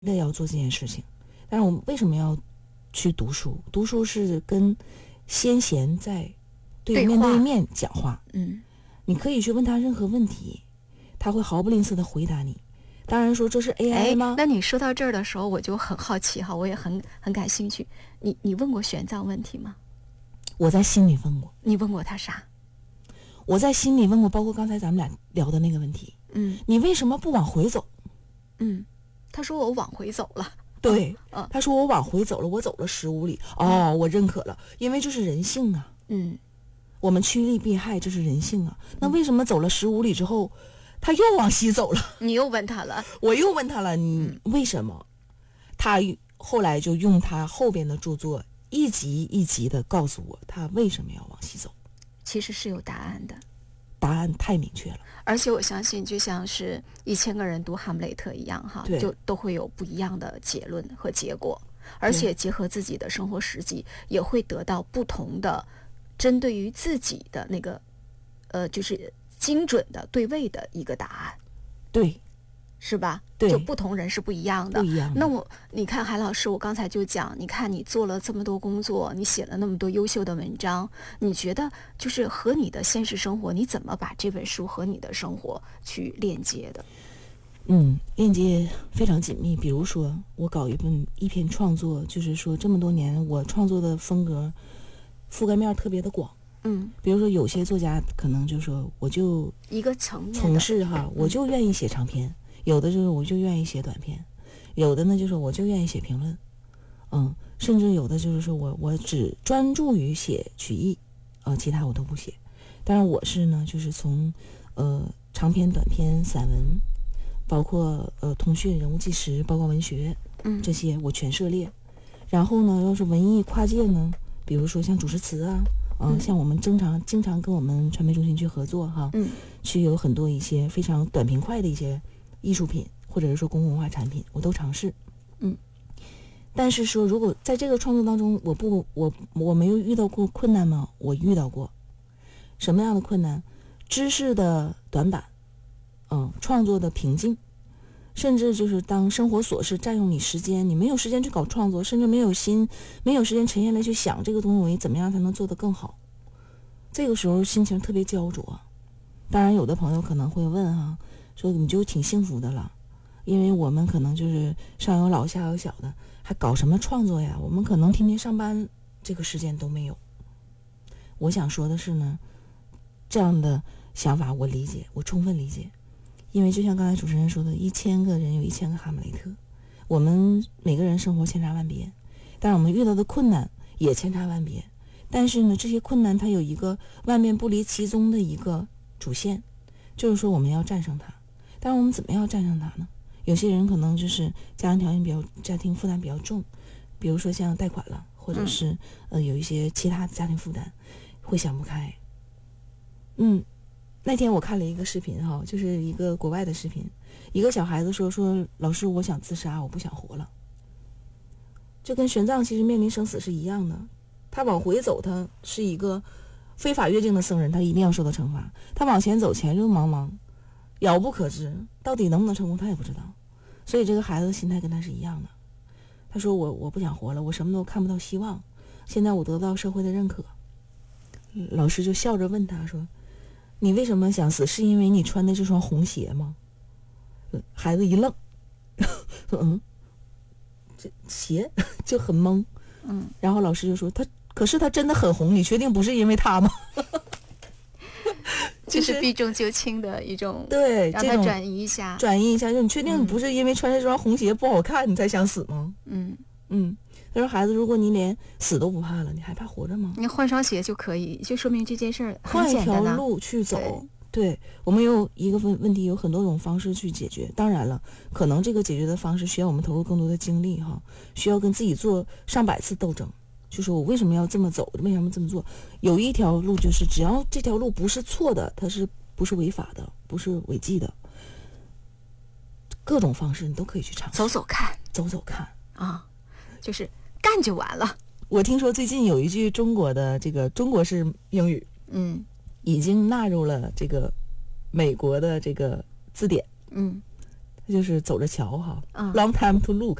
的要做这件事情。但是我们为什么要去读书？读书是跟先贤在面对面讲话。你可以去问他任何问题，他会毫不吝啬的回答你。当然说这是 AI 吗？ 那你说到这儿的时候，我就很好奇哈，我也很感兴趣。你问过玄奘问题吗？ 我在心里问过。 你问过他啥？ 我在心里问过，包括刚才咱们俩聊的那个问题。你为什么不往回走？ 他说我往回走了。 对，他说我往回走了，我走了15里。我认可了，因为这是人性啊。我们趋利避害，这是人性啊。那为什么走了15里之后，他又往西走了？ 你又问他了？ 我又问他了，你为什么？他后来就用他后边的著作一集一集的告诉我，他为什么要往西走。 其实是有答案的， 答案太明确了。 而且我相信，就像是1000个人读哈姆雷特一样哈，就都会有不一样的结论和结果，而且结合自己的生活实际，也会得到不同的针对于自己的那个就是精准的对位的一个答案。 对， 是吧？ 对， 就不同人是不一样的。 不一样的。 那你看海老师，我刚才就讲，你看你做了这么多工作，你写了那么多优秀的文章，你觉得就是和你的现实生活，你怎么把这本书和你的生活去链接的？ 链接非常紧密。比如说我搞一篇创作，就是说这么多年我创作的风格覆盖面特别的广。比如说有些作家可能就说我就一个层面从事我就愿意写长篇，有的就是我就愿意写短篇，有的呢就是我就愿意写评论，甚至有的就是说我只专注于写曲艺，其他我都不写。当然我是呢就是从长篇、短篇、散文，包括通讯、人物纪实，包括文学，这些我全涉猎。然后呢，要是文艺跨界呢，比如说像主持词啊。像我们经常跟我们传媒中心去合作哈，去有很多一些非常短平快的一些艺术品，或者是说公共文化产品，我都尝试。但是说如果在这个创作当中，我没有遇到过困难吗？我遇到过。什么样的困难？知识的短板，创作的瓶颈，甚至就是当生活琐事占用你时间，你没有时间去搞创作，甚至没有时间沉下来去想这个东西我怎么样才能做得更好。这个时候心情特别焦灼。当然有的朋友可能会问说你就挺幸福的了，因为我们可能就是上有老下有小的，还搞什么创作呀？我们可能天天上班，这个时间都没有。我想说的是呢，这样的想法我理解，我充分理解。因为就像刚才主持人说的，1000个人有1000个哈姆雷特，我们每个人生活千差万别，但是我们遇到的困难也千差万别。但是呢，这些困难它有一个万变不离其宗的一个主线，就是说我们要战胜它。但是我们怎么样战胜它呢？有些人可能就是家庭负担比较重，比如说像贷款了，或者是有一些其他家庭负担，会想不开。那天我看了一个视频就是一个国外的视频，一个小孩子说老师，我想自杀，我不想活了。就跟玄奘其实面临生死是一样的，他往回走，他是一个非法越境的僧人，他一定要受到惩罚。他往前走，前路茫茫，遥不可知，到底能不能成功他也不知道。所以这个孩子的心态跟他是一样的。他说我不想活了，我什么都看不到希望，现在我得到社会的认可。老师就笑着问他说，你为什么想死？是因为你穿的这双红鞋吗？孩子一愣，说这鞋就很懵。然后老师就说可是他真的很红，你确定不是因为他吗？ 就是避重就轻的一种， 对， 让他转移一下， 就你确定不是因为穿这双红鞋不好看你才想死吗？他说孩子，如果你连死都不怕了，你还怕活着吗？ 你换双鞋就可以，就说明这件事儿很简单， 换一条路去走。对，我们有一个问题，有很多种方式去解决。当然了，可能这个解决的方式需要我们投入更多的精力需要跟自己做上百次斗争，就说我为什么要这么走，为什么这么做。有一条路就是只要这条路不是错的，它是不是违法的，不是违纪的，各种方式你都可以去尝试，走走看就是干就完了。 我听说最近有一句中国的这个中国式英语，已经纳入了这个美国的这个字典。 就是走着瞧哈，long time to look，